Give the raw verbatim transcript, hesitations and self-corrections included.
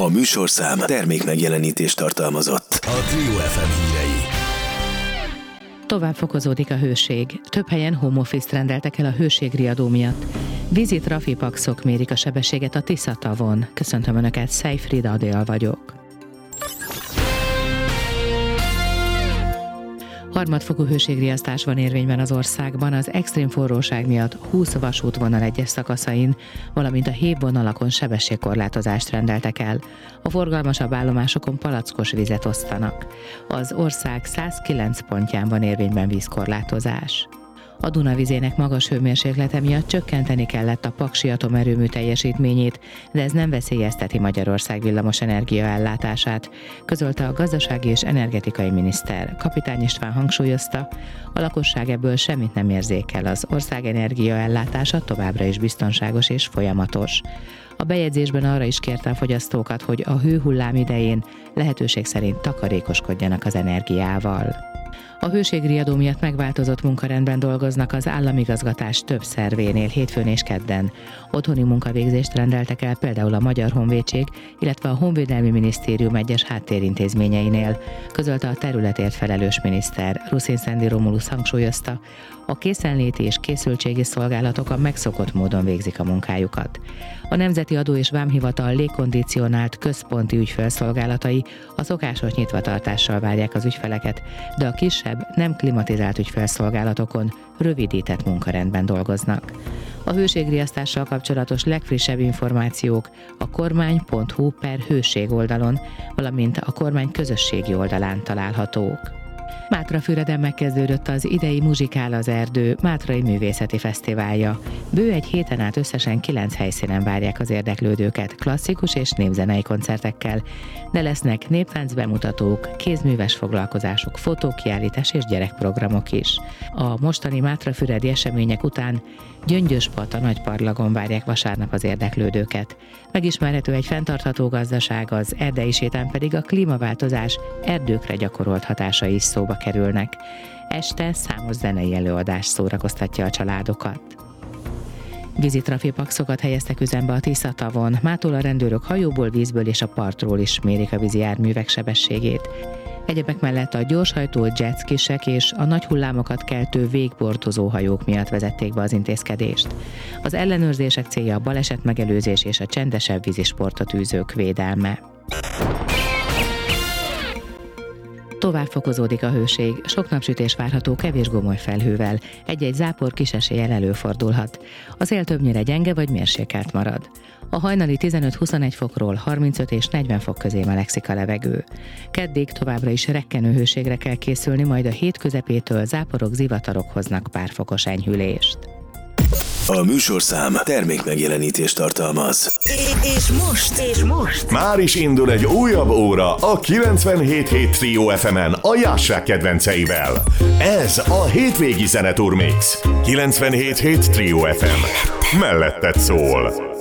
A műsorszám termék megjelenítést tartalmazott. A Trio ef em hírei. Tovább fokozódik a hőség. Több helyen home office-t rendeltek el a hőségriadó miatt. Vízi trafipaxok mérik a sebességet a Tisza-tavon. Köszöntöm Önöket, Szejfrid Adél vagyok. Harmadfokú hőségriasztás van érvényben az országban az extrém forróság miatt húsz vasútvonal egyes szakaszain, valamint a hévvonalakon sebességkorlátozást rendeltek el. A forgalmasabb állomásokon palackos vizet osztanak. Az ország százkilenc pontján van érvényben vízkorlátozás. A Duna vizének magas hőmérséklete miatt csökkenteni kellett a Paksi atomerőmű teljesítményét, de ez nem veszélyezteti Magyarország villamosenergia ellátását, közölte a gazdasági és energetikai miniszter. Kapitány István hangsúlyozta, a lakosság ebből semmit nem érzékel, az ország energiaellátása továbbra is biztonságos és folyamatos. A bejegyzésben arra is kérte a fogyasztókat, hogy a hőhullám idején lehetőség szerint takarékoskodjanak az energiával. A hőségriadó miatt megváltozott munkarendben dolgoznak az államigazgatás több szervénél hétfőn és kedden. Otthoni munkavégzést rendeltek el például a Magyar Honvédség, illetve a Honvédelmi Minisztérium egyes háttérintézményeinél, közölte a területért felelős miniszter. Ruszin Szendi Romulusz hangsúlyozta, a készenléti és készültségi szolgálatok a megszokott módon végzik a munkájukat. A Nemzeti Adó és Vámhivatal légkondicionált központi ügyfélszolgálatai a szokásos nyitvatartással várják az ügyfeleket, de a kisebb, nem klimatizált ügyfélszolgálatokon rövidített munkarendben dolgoznak. A hőségriasztással kapcsolatos legfrissebb információk a kormány pont hu per hőség oldalon, valamint a kormány közösségi oldalán találhatók. Mátrafüreden megkezdődött az idei Muzsikál az erdő Mátrai Művészeti Fesztiválja. Bő egy héten át összesen kilenc helyszínen várják az érdeklődőket klasszikus és népzenei koncertekkel, de lesznek néptánc bemutatók, kézműves foglalkozások, fotókiállítás és gyerekprogramok is. A mostani mátrafüredi események után Gyöngyöspat a Nagyparlagon várják vasárnap az érdeklődőket. Megismerhető egy fenntartható gazdaság, az erdei sétán pedig a klímaváltozás erdőkre gyakorolt hatásai is szóba kerülnek. Este számos zenei előadás szórakoztatja a családokat. Vízi trafipaxokat helyeztek üzembe a Tisza-tavon, mától a rendőrök hajóból, vízből és a partról is mérik a vízi járművek sebességét. Egyebek mellett a gyorshajtó jetskisek és a nagy hullámokat keltő végbordozó hajók miatt vezették be az intézkedést. Az ellenőrzések célja a baleset megelőzés és a csendesebb vízisportot űzők védelme. Tovább fokozódik a hőség, sok napsütés várható kevés gomoly felhővel, egy-egy zápor kiseséllyel előfordulhat. A szél többnyire gyenge vagy mérsékelt marad. A hajnali tizenöt-huszonegy fokról harmincöt és negyven fok közé melegszik a levegő. Keddig továbbra is rekkenő hőségre kell készülni, majd a hét közepétől záporok, zivatarok hoznak pár fokos enyhülést. A műsorszám termék megjelenítést tartalmaz. És most, és most már is indul egy újabb óra a kilencvenhét hét Trio ef emen a Jássák kedvenceivel. Ez a hétvégi zeneturmix. kilencvenhét hét Trio ef em. Melletted szól.